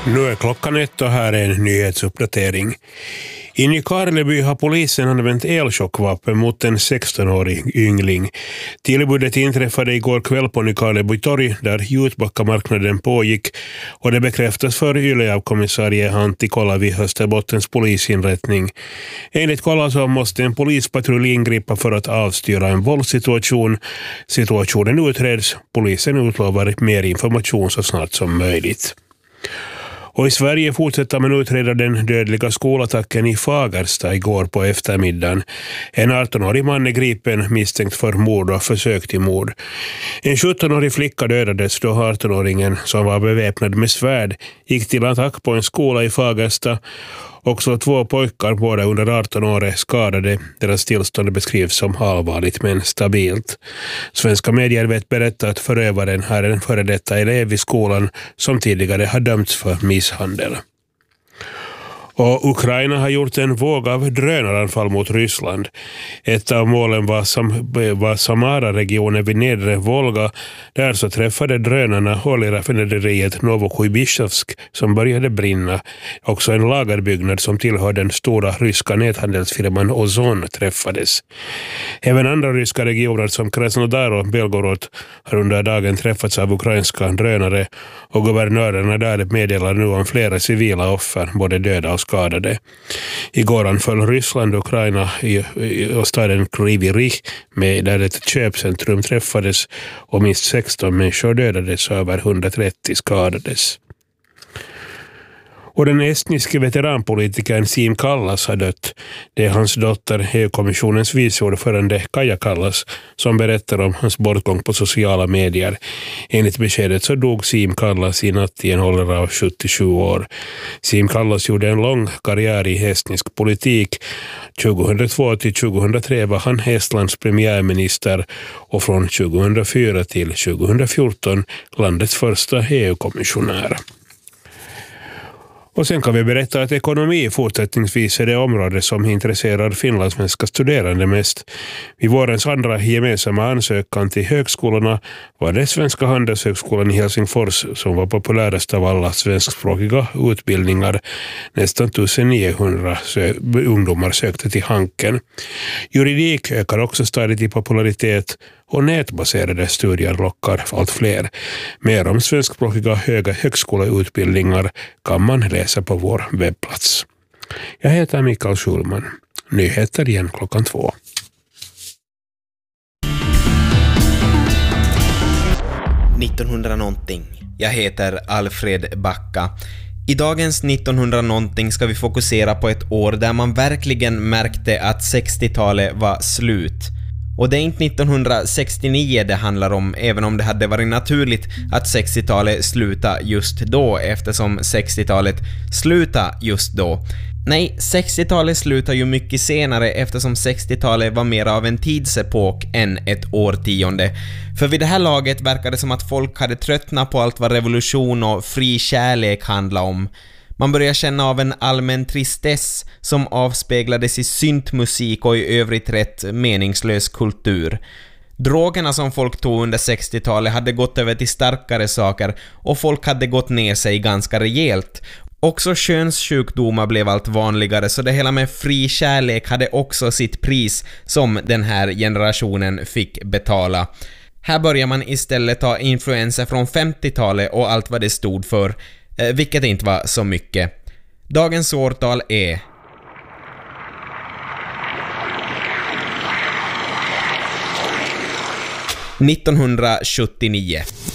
Nu är klockan 1 och här är en nyhetsuppdatering. I Nykarleby har polisen använt elchockvapen mot en 16-årig yngling. Tillbudet inträffade igår kväll på Nykarleby torg där Jutbackamarknaden pågick och det bekräftas för Yle av kommissarie Antti Kolla vid Österbottens polisinrättning. Enligt Kolla så måste en polispatrull ingripa för att avstyra en våldssituation. Situationen utreds. Polisen utlovar mer information så snart som möjligt. Och i Sverige fortsätter man utreda den dödliga skolattacken i Fagersta igår på eftermiddagen. En 18-årig man är gripen misstänkt för mord och försök till mord. En 17-årig flicka dödades då 18-åringen som var beväpnad med svärd gick till attack på en skola i Fagersta. Också 2 pojkar, båda under 18 år, är skadade. Deras tillstånd beskrivs som allvarligt men stabilt. Svenska medier vet berätta att förövaren är en före detta elev i skolan som tidigare har dömts för misshandel. Och Ukraina har gjort en våg av drönaranfall mot Ryssland. Ett av målen var Samara-regionen vid nedre Volga. Där så träffade drönarna oljeraffinaderiet Novokujbysjevsk som började brinna. Också en lagerbyggnad som tillhör den stora ryska näthandelsfirman Ozon träffades. Även andra ryska regioner som Krasnodar och Belgorod har under dagen träffats av ukrainska drönare och guvernörerna där meddelar nu om flera civila offer, både döda och skadade. Igår anföll Ryssland och Ukraina i staden Kryvyi-Rih där ett köpcentrum träffades och minst 16 människor dödades och över 130 skadades. Och den estniske veteranpolitikern Siim Kallas har dött. Det är hans dotter, EU-kommissionens viceordförande Kaja Kallas, som berättar om hans bortgång på sociala medier. Enligt beskedet så dog Siim Kallas i natt i en ålder av 77 år. Siim Kallas gjorde en lång karriär i estnisk politik. 2002 till 2003 var han Estlands premiärminister och från 2004 till 2014 landets första EU-kommissionär. Och sen kan vi berätta att ekonomi fortsättningsvis är det område som intresserar finlandssvenska studerande mest. Vid vårens andra gemensamma ansökan till högskolorna var det Svenska handelshögskolan i Helsingfors som var populärast av alla svenskspråkiga utbildningar. Nästan 1900 ungdomar sökte till Hanken. Juridik ökar också stadigt i popularitet och nätbaserade studier lockar allt fler. Mer om svenskspråkiga högskoleutbildningar kan man läsa på vår webbplats. Jag heter Mikael Schulman. Nyheter igen 2:00. 1900-någonting. Jag heter Alfred Backa. I dagens 1900-någonting ska vi fokusera på ett år där man verkligen märkte att 60-talet var slut. Och det är inte 1969 det handlar om, även om det hade varit naturligt att 60-talet sluta just då, eftersom 60-talet sluta just då. Nej, 60-talet slutar ju mycket senare eftersom 60-talet var mer av en tidsepok än ett årtionde. För vid det här laget verkar det som att folk hade tröttnat på allt vad revolution och fri kärlek handlade om. Man börjar känna av en allmän tristess som avspeglades i syntmusik och i övrigt rätt meningslös kultur. Drogerna som folk tog under 60-talet hade gått över till starkare saker och folk hade gått ner sig ganska rejält. Också könssjukdomar blev allt vanligare, så det hela med fri kärlek hade också sitt pris som den här generationen fick betala. Här börjar man istället ta influenser från 50-talet och allt vad det stod för, vilket inte var så mycket. Dagens årtal är 1979.